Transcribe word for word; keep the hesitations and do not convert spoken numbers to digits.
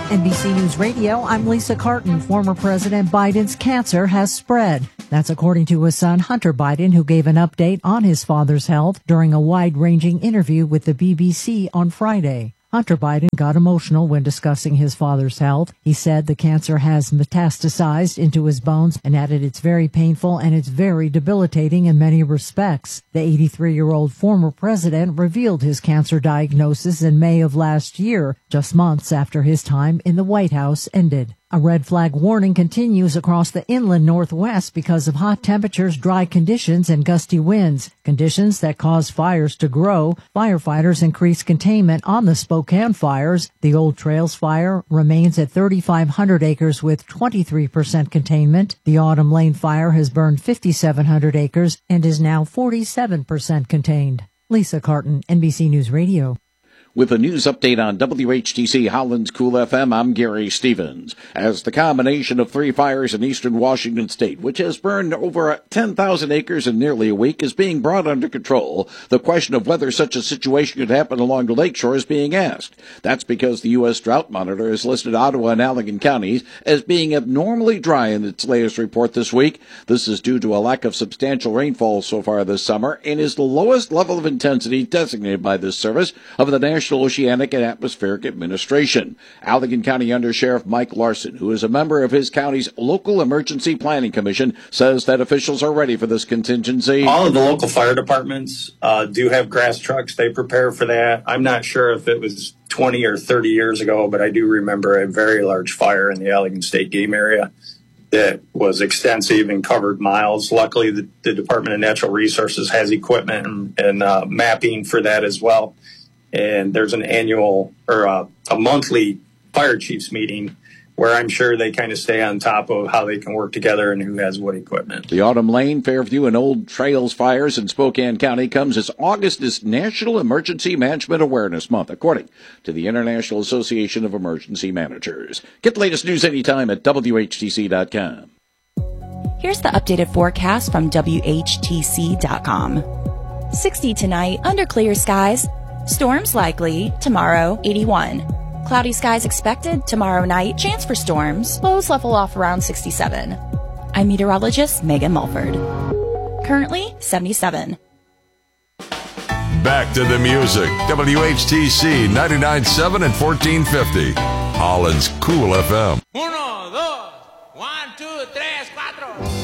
N B C News Radio, I'm Lisa Carton. Former President Biden's cancer has spread. That's according to his son, Hunter Biden, who gave an update on his father's health during a wide-ranging interview with the B B C on Friday. Hunter Biden got emotional when discussing his father's health. He said the cancer has metastasized into his bones and added it's very painful and it's very debilitating in many respects. The eighty-three-year-old former president revealed his cancer diagnosis in May of last year, just months after his time in the White House ended. A red flag warning continues across the inland Northwest because of hot temperatures, dry conditions, and gusty winds, conditions that cause fires to grow. Firefighters increase containment on the Spokane fires. The Old Trails fire remains at thirty-five hundred acres with twenty-three percent containment. The Autumn Lane fire has burned fifty-seven hundred acres and is now forty-seven percent contained. Lisa Carton, N B C News Radio. With a news update on W H T C Holland's Cool F M, I'm Gary Stevens. As the combination of three fires in eastern Washington state, which has burned over ten thousand acres in nearly a week, is being brought under control, the question of whether such a situation could happen along the lakeshore is being asked. That's because the U S Drought Monitor has listed Ottawa and Allegan counties as being abnormally dry in its latest report this week. This is due to a lack of substantial rainfall so far this summer and is the lowest level of intensity designated by this service of the National National Oceanic and Atmospheric Administration. Allegan County Undersheriff Mike Larson, who is a member of his county's local emergency planning commission, says that officials are ready for this contingency. All of the local fire departments uh, do have grass trucks. They prepare for that. I'm not sure if it was twenty or thirty years ago, but I do remember a very large fire in the Allegan State Game area that was extensive and covered miles. Luckily, the, the Department of Natural Resources has equipment and, and uh, mapping for that as well. And there's an annual or a, a monthly fire chiefs meeting where I'm sure they kind of stay on top of how they can work together and who has what equipment. The Autumn Lane, Fairview, and Old Trails fires in Spokane County comes as August is National Emergency Management Awareness Month, according to the International Association of Emergency Managers. Get the latest news anytime at W H T C dot com. Here's the updated forecast from W H T C dot com. sixty tonight, under clear skies. Storms likely tomorrow, eighty-one. Cloudy skies expected tomorrow night. Chance for storms. Lows level off around sixty-seven. I'm meteorologist Megan Mulford. Currently seventy-seven. Back to the music. W H T C ninety-nine point seven and fourteen fifty. Holland's Cool F M. Uno, dos, one, two, tres, cuatro.